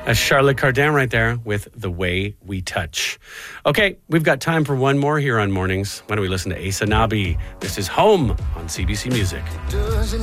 That's Charlotte Cardin right there with The Way We Touch. Okay, we've got time for one more here on Mornings. Why don't we listen to Asa Nabi? This is Home on CBC Music.